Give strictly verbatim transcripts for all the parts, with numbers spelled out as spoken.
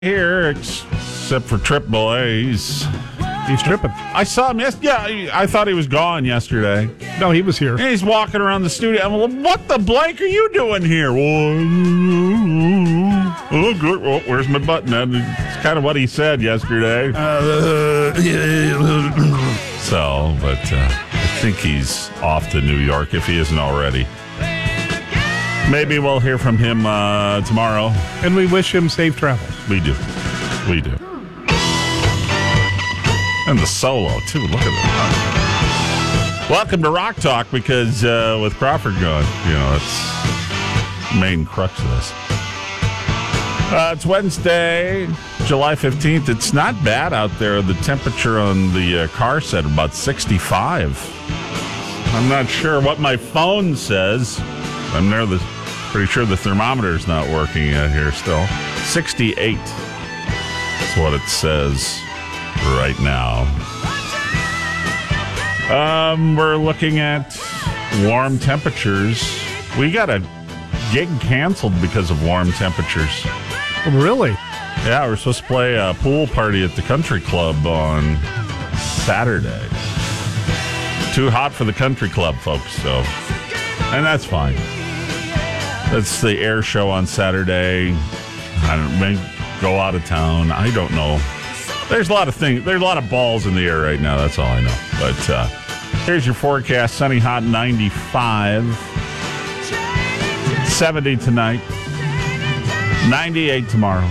here, except for Trip Boy. He's, he's tripping. I saw him yesterday. Yeah, I thought he was gone yesterday. No, he was here. And he's walking around the studio. I'm like, what the blank are you doing here? Oh, good. Oh, where's my button? It's kind of what he said yesterday. Uh, so, but uh, I think he's off to New York if he isn't already. Maybe we'll hear from him uh, tomorrow. And we wish him safe travels. We do. We do. And the solo, too. Look at that. Welcome to Rock Talk, because uh, with Crawford gone, you know, it's the main crux of this. Uh, it's Wednesday, July fifteenth. It's not bad out there. The temperature on the uh, car said about sixty-five. I'm not sure what my phone says. I'm there. The, pretty sure the thermometer's not working out here still. sixty-eight is what it says right now. Um, we're looking at warm temperatures. We got a gig canceled because of warm temperatures. Really? Yeah, we're supposed to play a pool party at the country club on Saturday. Too hot for the country club, folks, so... And that's fine. That's the air show on Saturday. I don't maybe go out of town. I don't know. There's a lot of things. There's a lot of balls in the air right now. That's all I know. But uh, here's your forecast. Sunny, hot, ninety-five. seventy tonight. ninety-eight tomorrow.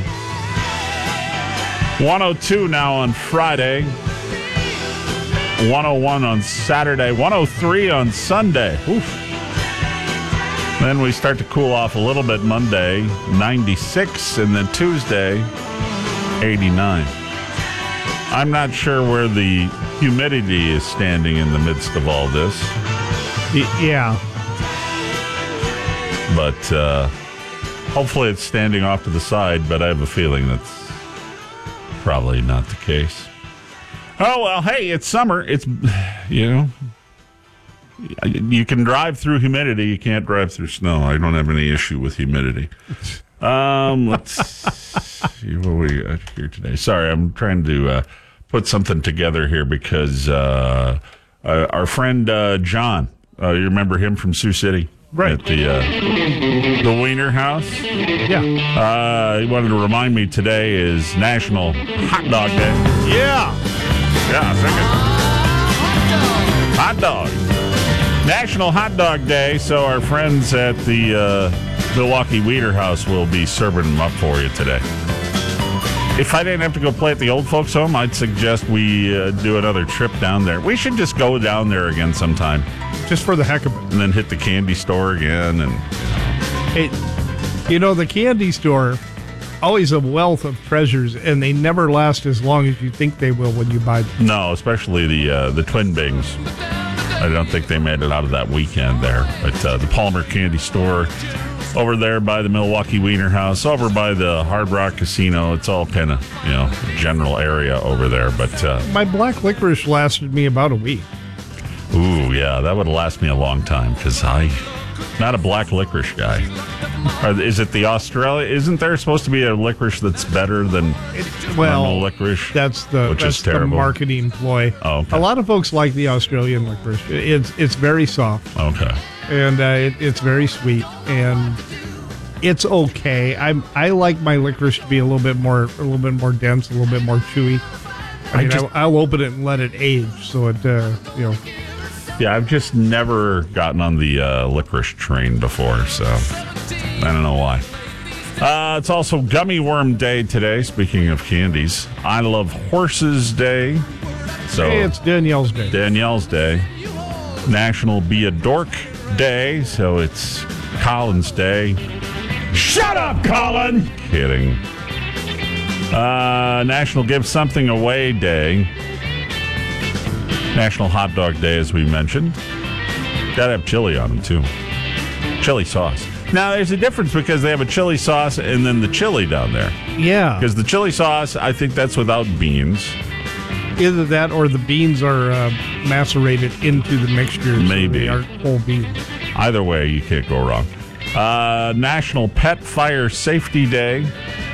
one oh two now on Friday. one oh one on Saturday. one oh three on Sunday. Oof. Then we start to cool off a little bit Monday, ninety-six, and then Tuesday, eighty-nine. I'm not sure where the humidity is standing in the midst of all this. Yeah. But uh, hopefully it's standing off to the side, but I have a feeling that's probably not the case. Oh, well, hey, it's summer. It's, you know... You can drive through humidity. You can't drive through snow. I don't have any issue with humidity. Um, let's see what we got here today. Sorry, I'm trying to uh, put something together here because uh, uh, our friend uh, John, uh, you remember him from Sioux City? Right. At the, uh, the Wiener House? Yeah. Uh, he wanted to remind me today is National Hot Dog Day. Yeah. Yeah, second. Hot dog. National Hot Dog Day, so our friends at the uh, Milwaukee Wiener House will be serving them up for you today. If I didn't have to go play at the old folks' home, I'd suggest we uh, do another trip down there. We should just go down there again sometime. Just for the heck of it. And then hit the candy store again. And Hey, you know, the candy store, always a wealth of treasures, and they never last as long as you think they will when you buy them. No, especially the uh, the Twin Bings. I don't think they made it out of that weekend there. But uh, the Palmer Candy Store over there by the Milwaukee Wiener House, over by the Hard Rock Casino. It's all kind of, you know, general area over there. But uh, my black licorice lasted me about a week. Ooh, yeah, that would last me a long time because I'm not a black licorice guy. Or is it the Australia? Isn't there supposed to be a licorice that's better than it, well, normal licorice? That's the which that's is terrible. The marketing ploy. Oh, okay. A lot of folks like the Australian licorice. It's it's very soft. Okay. And uh, it, it's very sweet, and it's okay. I'm I like my licorice to be a little bit more a little bit more dense, a little bit more chewy. I, I mean, just, I'll, I'll open it and let it age, so it uh, you know. Yeah, I've just never gotten on the uh, licorice train before, so I don't know why. Uh, it's also Gummy Worm Day today, speaking of candies. I Love Horses Day. So hey, it's Danielle's Day. Danielle's Day. National Be a Dork Day, so it's Colin's Day. Shut up, Colin! Kidding. Uh, National Give Something Away Day. National Hot Dog Day, as we mentioned. Gotta have chili on them, too. Chili sauce. Now, there's a difference because they have a chili sauce and then the chili down there. Yeah. Because the chili sauce, I think that's without beans. Either that or the beans are uh, macerated into the mixture. Maybe. So they are whole beans. Either way, you can't go wrong. Uh, National Pet Fire Safety Day.